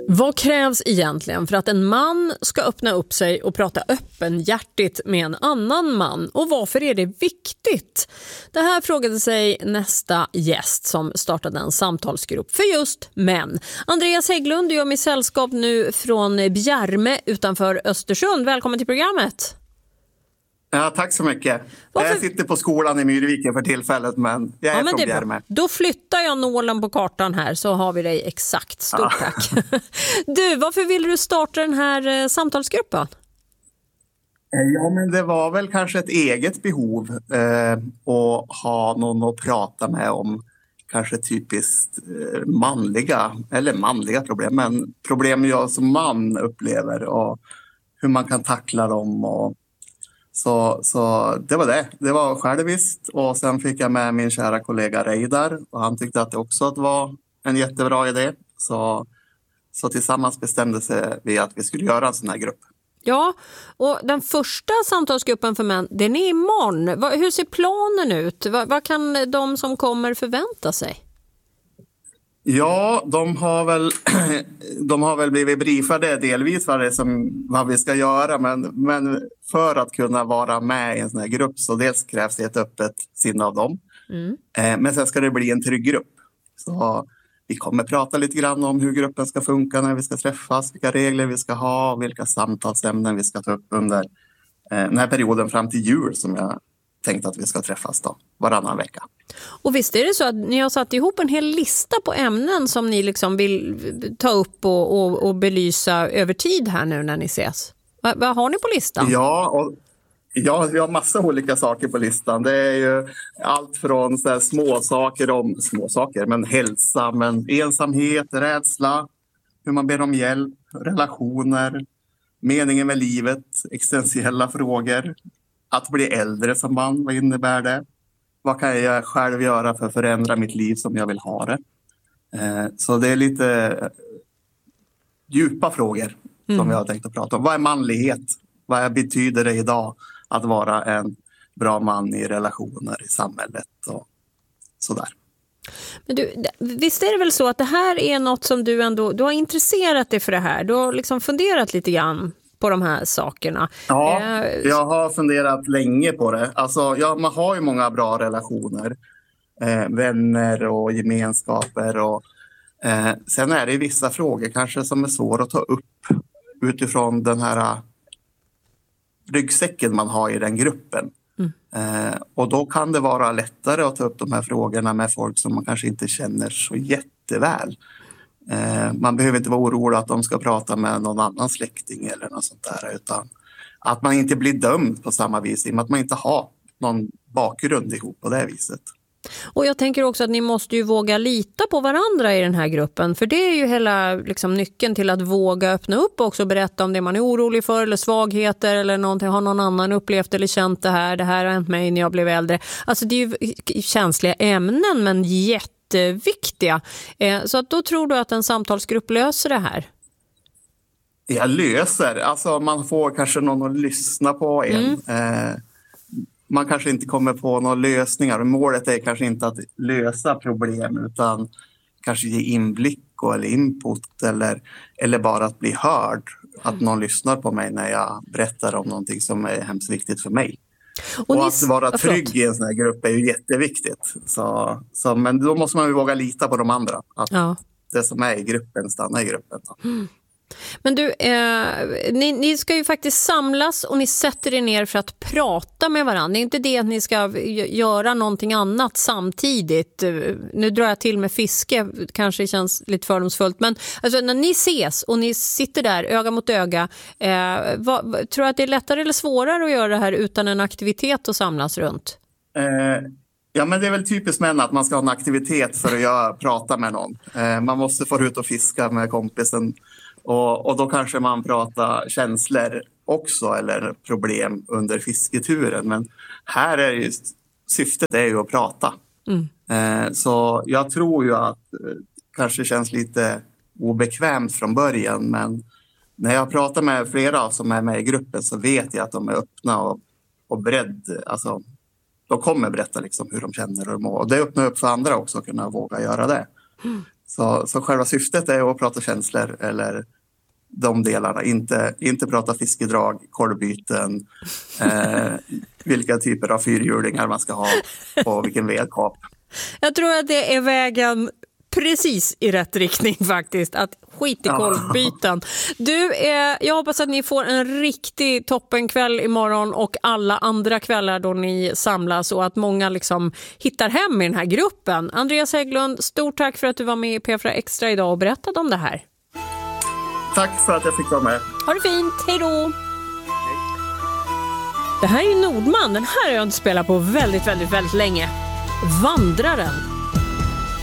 Vad krävs egentligen för att en man ska öppna upp sig och prata öppenhjärtigt med en annan man? Och varför är det viktigt? Det här frågade sig nästa gäst som startade en samtalsgrupp för just män. Andreas Hägglund gör mig sällskap nu från Bjärme utanför Östersund. Välkommen till programmet. Ja, tack så mycket. Jag sitter på skolan i Myrviken för tillfället, men jag är från Bjärme. Då flyttar jag nålen på kartan här så har vi dig exakt. Stort tack. Du, varför vill du starta den här samtalsgruppen? Ja, men det var väl kanske ett eget behov att ha någon att prata med om kanske typiskt manliga problem, men problem jag som man upplever och hur man kan tackla dem och Så det var det. Det var själviskt och sen fick jag med min kära kollega Reidar och han tyckte att det också var en jättebra idé. Så tillsammans bestämde sig vi att vi skulle göra en sån här grupp. Ja, och den första samtalsgruppen för män, den är imorgon. Hur ser planen ut? Vad kan de som kommer förvänta sig? Ja, de har väl blivit briefade delvis vad vi ska göra, men för att kunna vara med i en sån här grupp så dels krävs det ett öppet sinne av dem. Men sen ska det bli en trygg grupp. Så vi kommer prata lite grann om hur gruppen ska funka när vi ska träffas, vilka regler vi ska ha, vilka samtalsämnen vi ska ta upp under den här perioden fram till jul som jag tänkt att vi ska träffas då, varannan vecka. Och visst är det så att ni har satt ihop en hel lista på ämnen som ni liksom vill ta upp och belysa över tid här nu när ni ses? Vad har ni på listan? Ja, vi har massa olika saker på listan. Det är ju allt från så här småsaker, men hälsa, men ensamhet, rädsla, hur man ber om hjälp, relationer, meningen med livet, existentiella frågor. Att bli äldre som man, vad innebär det? Vad kan jag själv göra för att förändra mitt liv som jag vill ha det? Så det är lite djupa frågor som jag har tänkt att prata om. Vad är manlighet? Vad betyder det idag att vara en bra man i relationer i samhället och sådär? Men du, visst är det väl så att det här är något som du har intresserat dig för det här? Du har liksom funderat lite grann på de här sakerna. Ja, jag har funderat länge på det. Alltså, man har ju många bra relationer. Vänner och gemenskaper. Sen är det vissa frågor kanske som är svåra att ta upp utifrån den här ryggsäcken man har i den gruppen. Och då kan det vara lättare att ta upp de här frågorna med folk som man kanske inte känner så jätteväl. Man behöver inte vara orolig att de ska prata med någon annan släkting eller något sånt där, utan att man inte blir dömd på samma vis i och med att man inte har någon bakgrund ihop på det viset. Och jag tänker också att ni måste ju våga lita på varandra i den här gruppen, för det är ju hela liksom nyckeln till att våga öppna upp och också berätta om det man är orolig för eller svagheter eller någonting, har någon annan upplevt eller känt det här har hänt mig när jag blev äldre. Alltså det är ju känsliga ämnen men jätteviktiga. Så att då tror du att en samtalsgrupp löser det här? Jag löser. Alltså man får kanske någon att lyssna på en. Man kanske inte kommer på några lösningar. Målet är kanske inte att lösa problem utan kanske ge inblick eller input eller bara att bli hörd. Att någon lyssnar på mig när jag berättar om någonting som är hemskt viktigt för mig. Och att vara trygg i en sån här grupp är ju jätteviktigt. Men då måste man ju våga lita på de andra. Att det som är i gruppen stannar i gruppen. Men du, ni ska ju faktiskt samlas och ni sätter er ner för att prata med varandra. Det är inte det att ni ska göra någonting annat samtidigt. Nu drar jag till med fiske, kanske känns lite fördomsfullt. Men alltså, när ni ses och ni sitter där öga mot öga, tror du att det är lättare eller svårare att göra det här utan en aktivitet att samlas runt? Ja, men det är väl typiskt män att man ska ha en aktivitet för att prata med någon. Man måste få ut och fiska med kompisen. Och då kanske man pratar känslor också eller problem under fisketuren. Men här är ju syftet är ju att prata. Så jag tror ju att kanske känns lite obekvämt från början. Men när jag pratar med flera som är med i gruppen så vet jag att de är öppna och beredda. Alltså, de kommer berätta liksom hur de känner och mår. Och det öppnar upp för andra också att kunna våga göra det. Så själva syftet är att prata känslor eller de delarna. Inte prata fiskedrag, korvbyten, vilka typer av fyrhjulingar man ska ha och vilken vedkap. Jag tror att det är vägen precis i rätt riktning faktiskt, att skit i korvbyten. Du, jag hoppas att ni får en riktig toppenkväll imorgon och alla andra kvällar då ni samlas och att många liksom hittar hem i den här gruppen. Andreas Hägglund, stort tack för att du var med i P4 Extra idag och berättade om det här. Tack för att jag fick vara med. Ha det fint, hej då! Det här är ju Nordman, den här har jag inte spelat på väldigt länge. Vandraren.